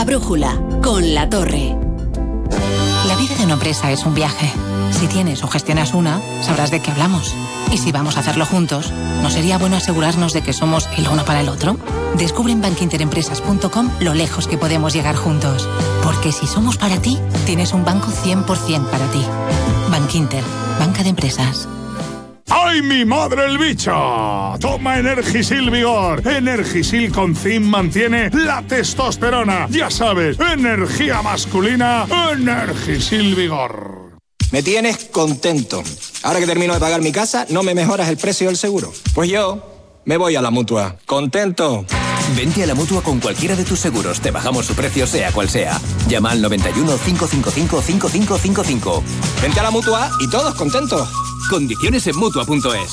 La brújula, con La Torre. La vida de una empresa es un viaje. Si tienes o gestionas una, sabrás de qué hablamos. Y si vamos a hacerlo juntos, ¿no sería bueno asegurarnos de que somos el uno para el otro? Descubre en bankinterempresas.com lo lejos que podemos llegar juntos. Porque si somos para ti, tienes un banco 100% para ti. Bankinter, banca de empresas. ¡Ay, mi madre el bicho! Toma Energisil Vigor. Energisil con zinc mantiene la testosterona. Ya sabes, energía masculina, Energisil Vigor. Me tienes contento. Ahora que termino de pagar mi casa, ¿no me mejoras el precio del seguro? Pues yo me voy a la Mutua. ¡Contento! Vente a la Mutua con cualquiera de tus seguros. Te bajamos su precio sea cual sea. Llama al 91 555 5555. Vente a la Mutua y todos contentos. Condiciones en Mutua.es.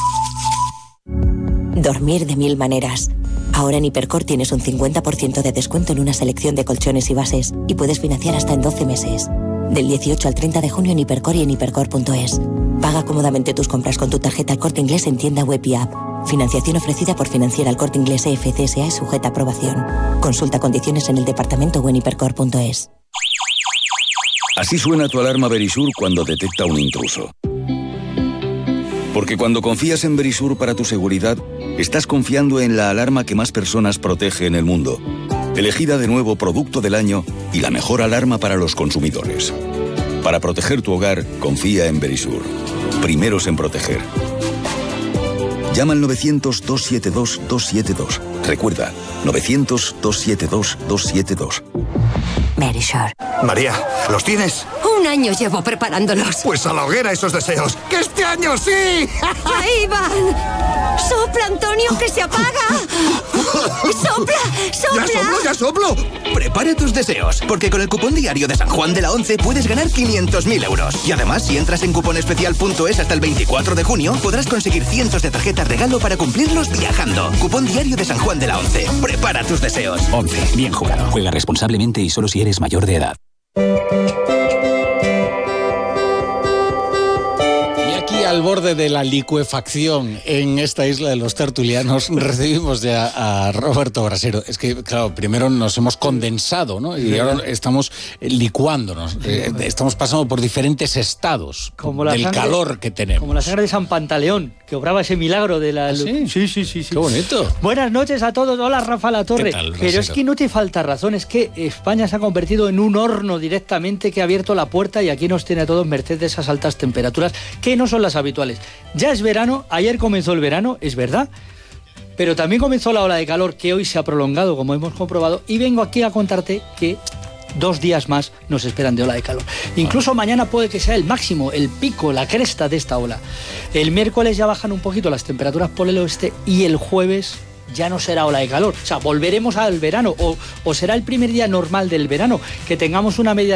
Dormir de mil maneras. Ahora en Hipercor tienes un 50% de descuento en una selección de colchones y bases y puedes financiar hasta en 12 meses. Del 18 al 30 de junio en Hipercor y en hipercor.es. Paga cómodamente tus compras con tu tarjeta El Corte Inglés en tienda web y app. Financiación ofrecida por Financiera El Corte Inglés EFCSA y sujeta a aprobación. Consulta condiciones en el departamento o en hipercor.es. Así suena tu alarma Verisur cuando detecta un intruso. Porque cuando confías en Verisur para tu seguridad, estás confiando en la alarma que más personas protege en el mundo. Elegida de nuevo Producto del Año y la mejor alarma para los consumidores. Para proteger tu hogar, confía en Verisur. Primeros en proteger. Llama al 900-272-272. Recuerda, 900-272-272. Verisur. María, ¿los tienes? Un año llevo preparándolos. Pues a la hoguera esos deseos. ¡Que este año sí! ¡Ahí van! ¡Sopla, Antonio, que se apaga! ¡Sopla, sopla! ¡Ya soplo! Prepara tus deseos, porque con el cupón diario de San Juan de la 11 puedes ganar 500.000 euros. Y además, si entras en cuponespecial.es hasta el 24 de junio, podrás conseguir cientos de tarjetas regalo para cumplirlos viajando. Cupón diario de San Juan de la 11. Prepara tus deseos. 11. Bien jugado. Juega responsablemente y solo si eres mayor de edad. Al borde de la licuefacción en esta isla de los tertulianos, recibimos ya a Roberto Brasero. Es que, claro, primero nos hemos condensado, ¿no? Y ahora estamos licuándonos. Estamos pasando por diferentes estados del calor que tenemos. Como la sangre de San Pantaleón, que obraba ese milagro de la... ¿Ah, sí? Sí. Qué bonito. Buenas noches a todos. Hola, Rafa La Torre. ¿Qué tal, pero es que no te falta razón. Es que España se ha convertido en un horno directamente que ha abierto la puerta y aquí nos tiene a todos merced de esas altas temperaturas que no son las habituales. Ya es verano, ayer comenzó el verano, es verdad, pero también comenzó la ola de calor que hoy se ha prolongado, como hemos comprobado, y vengo aquí a contarte que 2 días más nos esperan de ola de calor. Incluso mañana puede que sea el máximo, el pico, la cresta de esta ola. El miércoles ya bajan un poquito las temperaturas por el oeste y el jueves ya no será ola de calor. O sea, volveremos al verano o será el primer día normal del verano, que tengamos una media